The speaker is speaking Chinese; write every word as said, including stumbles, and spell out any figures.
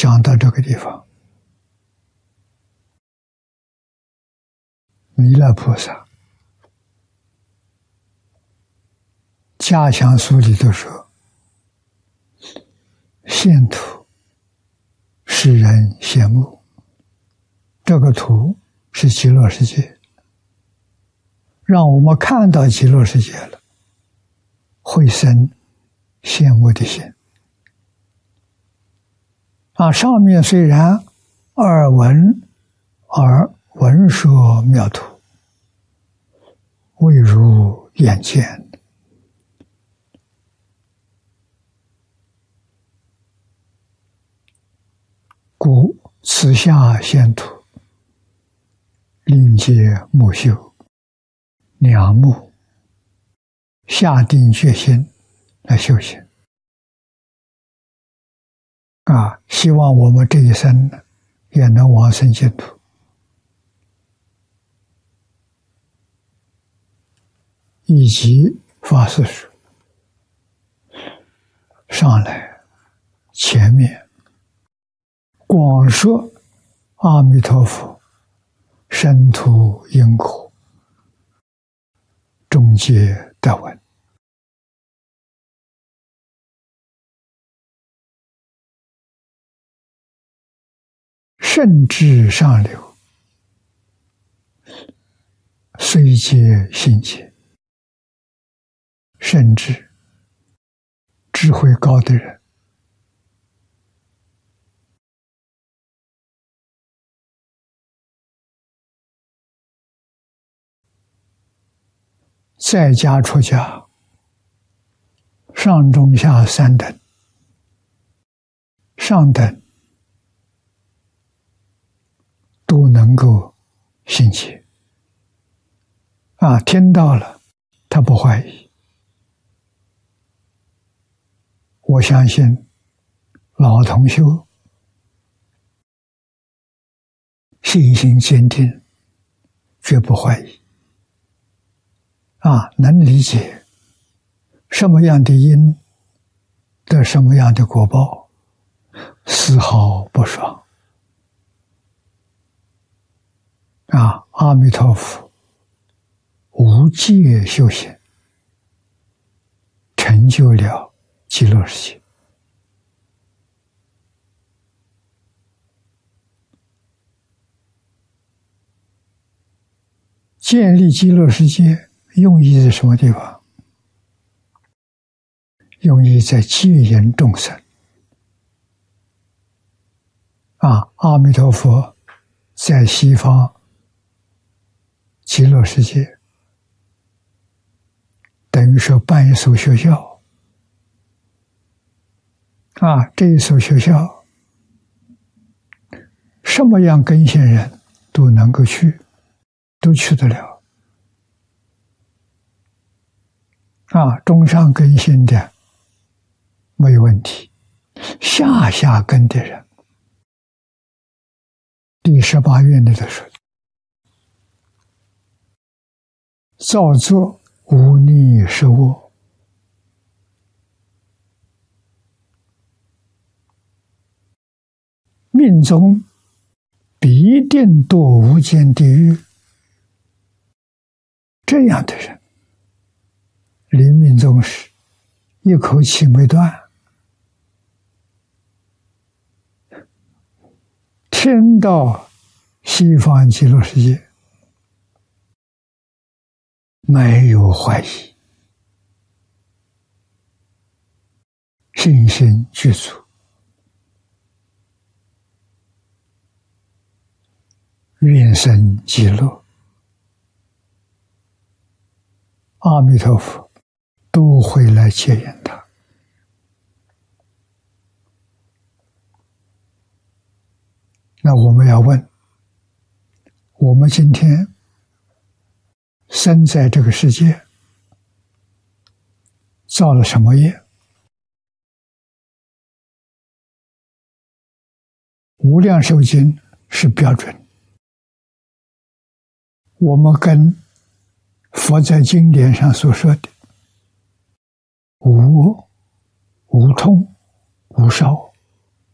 讲到这个地方，弥勒菩萨加强书里头说，现图使人羡慕，这个图是极乐世界，让我们看到极乐世界了，会生羡慕的心。啊，上面虽然耳闻而闻说妙图，未如眼见。故此下现图，令皆目修，两目下定决心来修行。啊，希望我们这一生也能往生净土。以及法师说，上来前面广说阿弥陀佛深图因果，终结得闻。甚至上流，虽皆信解，甚至智慧高的人，在家出家，上中下三等，上等都能够信解。啊，听到了，他不怀疑。我相信老同修信心坚定，绝不怀疑。啊，能理解什么样的因得什么样的果报，丝毫不爽。啊，阿弥陀佛无戒修行，成就了极乐世界。建立极乐世界用意在什么地方？用意在戒引众生。啊，阿弥陀佛在西方极乐世界，等于说办一所学校。啊，这一所学校，什么样根性人都能够去，都去得了。啊，中上根性的没有问题，下下根的人，第十八愿里头说，造作无逆是恶，命中必定堕无间地狱。这样的人，临命终时一口气没断，听到西方极乐世界，没有怀疑，信心具足，愿生极乐。阿弥陀佛都会来接引他。那我们要问，我们今天生在这个世界，造了什么业？无量寿经是标准，我们跟佛在经典上所说的无恶、无痛、无烧，